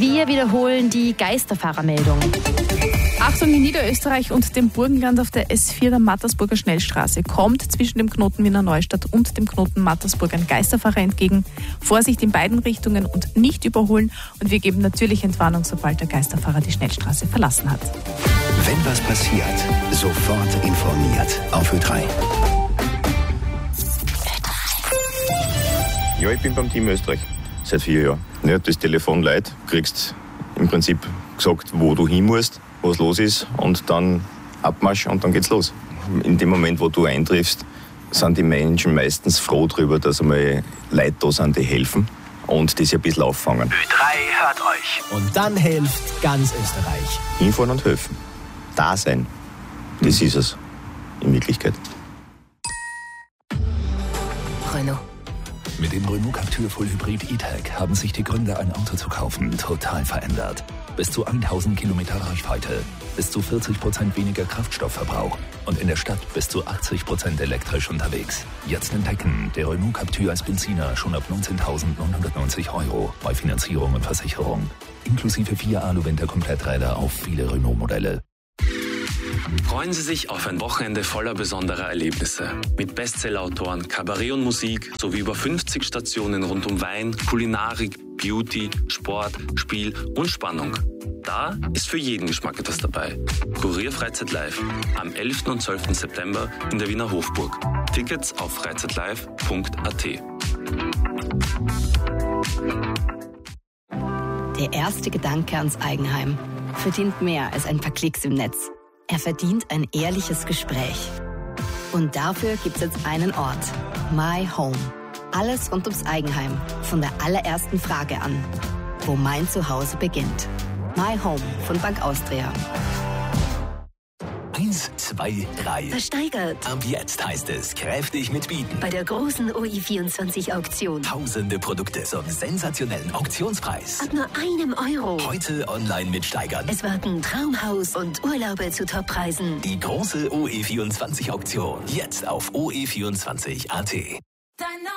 Wir wiederholen die Geisterfahrermeldung. Achtung, in Niederösterreich und dem Burgenland auf der S4 der Mattersburger Schnellstraße kommt zwischen dem Knoten Wiener Neustadt und dem Knoten Mattersburg ein Geisterfahrer entgegen. Vorsicht in beiden Richtungen und nicht überholen. Und wir geben natürlich Entwarnung, sobald der Geisterfahrer die Schnellstraße verlassen hat. Wenn was passiert, sofort informiert auf Ö3. Ja, ich bin beim Team Österreich seit 4 Jahren. Ja, das Telefon leiht, kriegst im Prinzip gesagt, wo du hin musst, was los ist und dann Abmarsch und dann geht's los. In dem Moment, wo du eintriffst, sind die Menschen meistens froh darüber, dass einmal Leute da sind, die helfen und das ein bisschen auffangen. Ö3 hört euch. Und dann hilft ganz Österreich. Hinfahren und helfen. Da sein. Das ist es in Wirklichkeit. Renault. Mit dem Renault Captur Full Hybrid E-Tech haben sich die Gründe, ein Auto zu kaufen, total verändert. Bis zu 1000 Kilometer Reichweite, bis zu 40% weniger Kraftstoffverbrauch und in der Stadt bis zu 80% elektrisch unterwegs. Jetzt entdecken, der Renault Captur als Benziner schon ab 19.990 € bei Finanzierung und Versicherung. Inklusive 4 Alu-Winter-Kompletträder auf viele Renault-Modelle. Freuen Sie sich auf ein Wochenende voller besonderer Erlebnisse. Mit Bestsellerautoren, Kabarett und Musik sowie über 50 Stationen rund um Wein, Kulinarik, Beauty, Sport, Spiel und Spannung. Da ist für jeden Geschmack etwas dabei. Kurier Freizeit Live am 11. und 12. September in der Wiener Hofburg. Tickets auf freizeitlive.at. Der erste Gedanke ans Eigenheim verdient mehr als ein paar Klicks im Netz. Er verdient ein ehrliches Gespräch. Und dafür gibt's jetzt einen Ort. My Home. Alles rund ums Eigenheim. Von der allerersten Frage an. Wo mein Zuhause beginnt. My Home von Bank Austria. 1, 2, 3. Versteigert. Ab jetzt heißt es kräftig mitbieten. Bei der großen OI24-Auktion. Tausende Produkte zum sensationellen Auktionspreis. Ab nur €1. Heute online mitsteigern. Es warten Traumhaus und Urlaube zu Toppreisen. Die große OE24-Auktion. Jetzt auf OE24.at.